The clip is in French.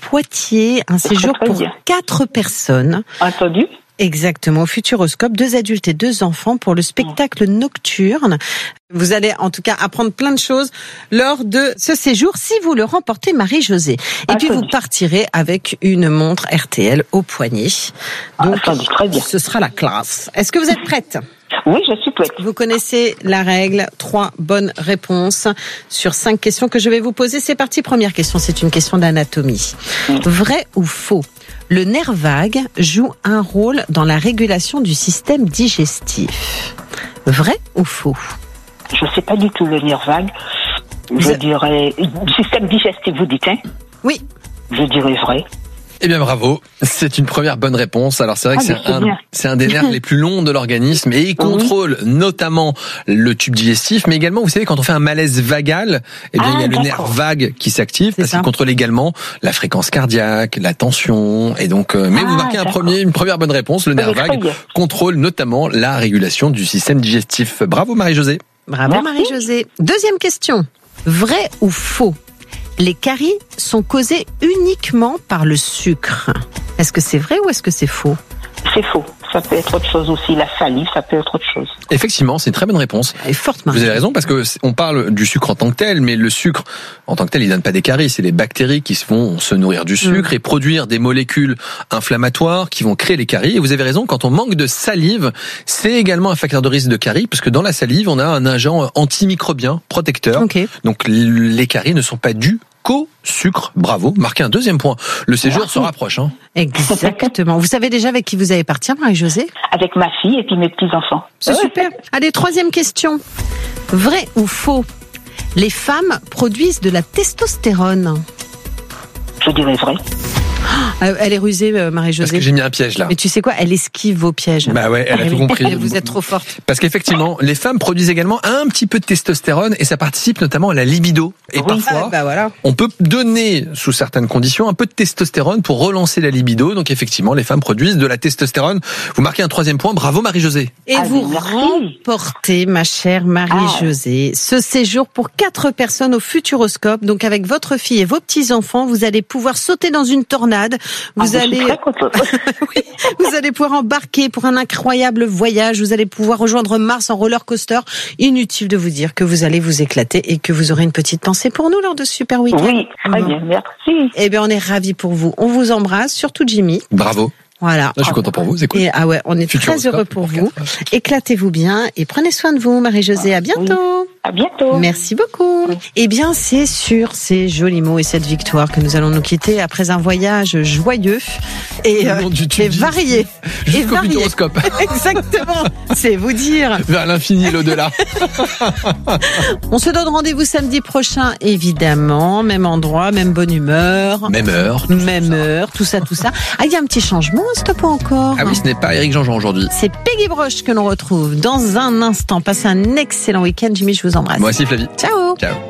Poitiers, un séjour très pour bien. 4 personnes. Entendu? Exactement, au Futuroscope, 2 adultes et 2 enfants pour le spectacle nocturne. Vous allez en tout cas apprendre plein de choses lors de ce séjour si vous le remportez, Marie-Josée. Et puis vous partirez avec une montre RTL au poignet. Donc très bien. ce sera la classe. Est-ce que vous êtes prête ? Oui, je suis prête. Vous connaissez la règle, 3 bonnes réponses sur 5 questions que je vais vous poser. C'est parti, première question, c'est une question d'anatomie. Vrai ou faux ? Le nerf vague joue un rôle dans la régulation du système digestif. Vrai ou faux ? Je ne sais pas du tout le nerf vague. Je dirais... Système digestif, vous dites, hein ? Oui. Je dirais vrai. Eh bien bravo, c'est une première bonne réponse. Alors c'est vrai que c'est un des nerfs les plus longs de l'organisme et il contrôle notamment le tube digestif, mais également, vous savez, quand on fait un malaise vagal, eh bien il y a le nerf vague qui s'active parce qu'il contrôle également la fréquence cardiaque, la tension et donc. Mais vous marquez une première bonne réponse. Le nerf vague contrôle notamment la régulation du système digestif. Bravo Marie-Josée. Bravo Marie-Josée. Deuxième question. Vrai ou faux ? Les caries sont causées uniquement par le sucre. Est-ce que c'est vrai ou est-ce que c'est faux ? C'est faux. Ça peut être autre chose aussi. La salive, ça peut être autre chose. Effectivement, c'est une très bonne réponse. Elle est forte, Marie. Vous avez raison, parce que on parle du sucre en tant que tel, mais le sucre en tant que tel, il donne pas des caries. C'est les bactéries qui vont se nourrir du sucre et produire des molécules inflammatoires qui vont créer les caries. Et vous avez raison, quand on manque de salive, c'est également un facteur de risque de caries, parce que dans la salive, on a un agent antimicrobien protecteur. Okay. Donc les caries ne sont pas dues qu'au sucre. Bravo, marquez un deuxième point. Le séjour se rapproche. Hein. Exactement. Vous savez déjà avec qui vous allez partir, Marie-Josée ? Avec ma fille et puis mes petits-enfants. C'est super. Allez, troisième question. Vrai ou faux ? Les femmes produisent de la testostérone. Je dirais vrai. Elle est rusée, Marie-Josée. Parce que j'ai mis un piège là. Mais tu sais quoi ? Elle esquive vos pièges. Bah ouais, elle a tout compris. Vous êtes trop forte. Parce qu'effectivement, les femmes produisent également un petit peu de testostérone et ça participe notamment à la libido. Et parfois, on peut donner, sous certaines conditions, un peu de testostérone pour relancer la libido. Donc effectivement, les femmes produisent de la testostérone. Vous marquez un troisième point. Bravo Marie-Josée. Et vous remportez, ma chère Marie-Josée, ce séjour pour 4 personnes au Futuroscope. Donc avec votre fille et vos petits-enfants, vous allez pouvoir sauter dans une tornade. Vous allez pouvoir embarquer pour un incroyable voyage. Vous allez pouvoir rejoindre Mars en roller coaster. Inutile de vous dire que vous allez vous éclater et que vous aurez une petite pensée pour nous lors de ce super week-end. Oui, très bien, merci. Eh bien, on est ravis pour vous. On vous embrasse, surtout Jimmy. Bravo. Voilà. Je suis content pour vous, c'est cool. Et, on est très heureux pour vous. Éclatez-vous bien et prenez soin de vous, Marie-Josée. À bientôt. À bientôt. Merci beaucoup. Eh bien, c'est sur ces jolis mots et cette victoire que nous allons nous quitter après un voyage joyeux et varié. Jusqu'au Futuroscope. Exactement. C'est vous dire. Vers l'infini et l'au-delà. On se donne rendez-vous samedi prochain, évidemment. Même endroit, même bonne humeur. Même heure. Tout ça. Ah, il y a un petit changement, c'est pas encore. Ah oui, ce n'est pas Éric Jean-Jean aujourd'hui. C'est Peggy Broche que l'on retrouve dans un instant. Passez un excellent week-end, Jimmy, je vous embrasse. Moi aussi, Flavie. Ciao. Ciao.